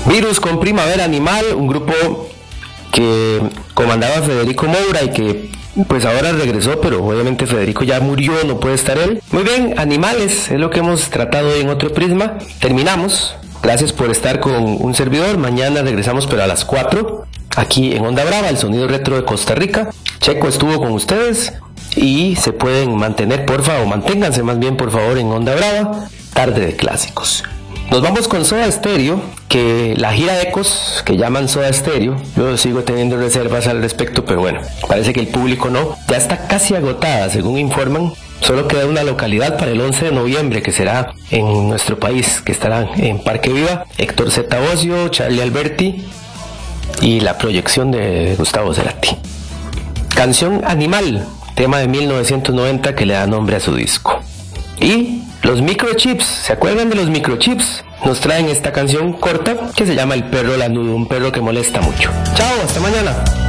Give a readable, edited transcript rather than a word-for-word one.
Virus con Primavera Animal, un grupo que comandaba Federico Moura y que pues ahora regresó, pero obviamente Federico ya murió, no puede estar él. Muy bien, Animales, es lo que hemos tratado hoy en Otro Prisma. Terminamos. Gracias por estar con un servidor. Mañana regresamos, pero a las 4, aquí en Onda Brava, el sonido retro de Costa Rica. Checo estuvo con ustedes y se pueden mantener, porfa, o manténganse más bien, por favor, en Onda Brava, tarde de clásicos. Nos vamos con Soda Stereo, que la gira de Ecos, que llaman Soda Stereo, yo sigo teniendo reservas al respecto, pero bueno, parece que el público no, ya está casi agotada, según informan. Solo queda una localidad para el 11 de noviembre, que será en nuestro país, que estarán en Parque Viva, Héctor Z. Bocio, Charlie Alberti y la proyección de Gustavo Cerati. Canción Animal, tema de 1990 que le da nombre a su disco. Y los Microchips, ¿se acuerdan de los Microchips? Nos traen esta canción corta que se llama El Perro Lanudo, un perro que molesta mucho. Chao, hasta mañana.